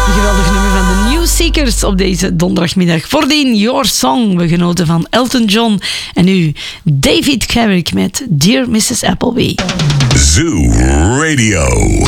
Geweldig nummer van de New Seekers op deze donderdagmiddag. Voordien Your Song, we genoten van Elton John. En nu David Carrick met Dear Mrs. Appleby. Zoo Radio.